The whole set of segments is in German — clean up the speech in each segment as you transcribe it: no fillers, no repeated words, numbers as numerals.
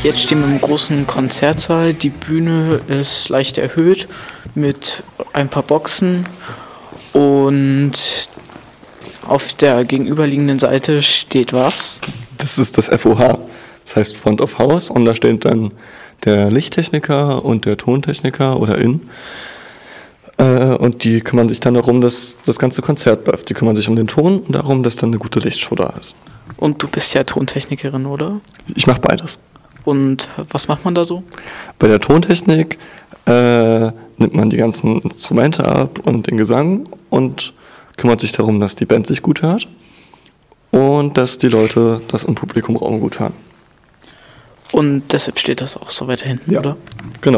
Jetzt stehen wir im großen Konzertsaal. Die Bühne ist leicht erhöht mit ein paar Boxen und auf der gegenüberliegenden Seite steht was? Das ist das FOH, das heißt Front of House, und da steht dann der Lichttechniker und der Tontechniker oder und die kümmern sich dann darum, dass das ganze Konzert läuft. Die kümmern sich um den Ton und darum, dass dann eine gute Lichtshow da ist. Und du bist ja Tontechnikerin, oder? Ich mache beides. Und was macht man da so? Bei der Tontechnik nimmt man die ganzen Instrumente ab und den Gesang und kümmert sich darum, dass die Band sich gut hört und dass die Leute das im Publikum auch gut hören. Und deshalb steht das auch so weit hinten, ja, oder? Genau,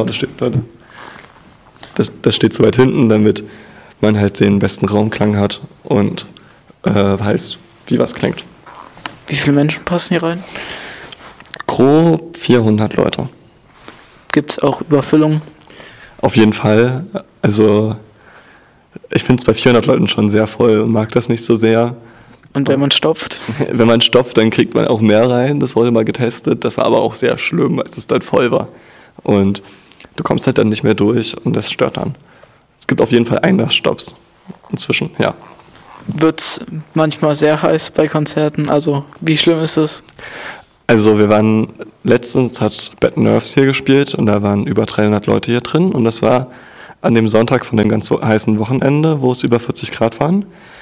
das steht so weit hinten, damit man halt den besten Raumklang hat und weiß, wie was klingt. Wie viele Menschen passen hier rein? Grob 400 Leute. Gibt es auch Überfüllung? Auf jeden Fall. Also ich finde es bei 400 Leuten schon sehr voll und mag das nicht so sehr. Und wenn man stopft? Wenn man stopft, dann kriegt man auch mehr rein. Das wurde mal getestet. Das war aber auch sehr schlimm, als es dann voll war. Und du kommst halt dann nicht mehr durch und das stört dann. Es gibt auf jeden Fall Einlassstopps inzwischen, ja. Wird es manchmal sehr heiß bei Konzerten? Also wie schlimm ist es? Also letztens hat Bad Nerves hier gespielt und da waren über 300 Leute hier drin und das war an dem Sonntag von dem ganz heißen Wochenende, wo es über 40 Grad waren.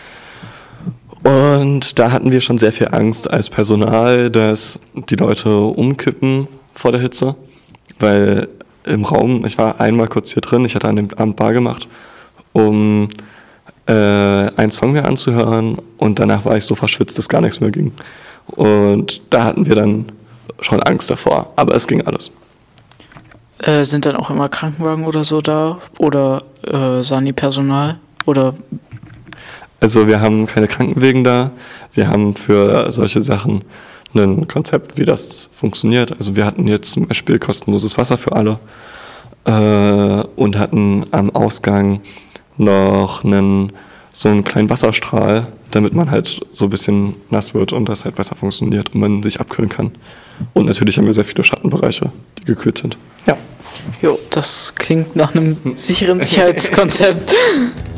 Und da hatten wir schon sehr viel Angst als Personal, dass die Leute umkippen vor der Hitze, weil im Raum, ich war einmal kurz hier drin, ich hatte an dem Abend Bar gemacht, um einen Song mir anzuhören und danach war ich so verschwitzt, dass gar nichts mehr ging. Und da hatten wir dann schon Angst davor, aber es ging alles. Sind dann auch immer Krankenwagen oder so da? Oder Sanipersonal? Oder? Also wir haben keine Krankenwagen da. Wir haben für solche Sachen ein Konzept, wie das funktioniert. Also wir hatten jetzt zum Beispiel kostenloses Wasser für alle und hatten am Ausgang noch so einen kleinen Wasserstrahl, damit man halt so ein bisschen nass wird und das halt besser funktioniert und man sich abkühlen kann. Und natürlich haben wir sehr viele Schattenbereiche, die gekühlt sind. Ja. Jo, das klingt nach einem sicheren Sicherheitskonzept.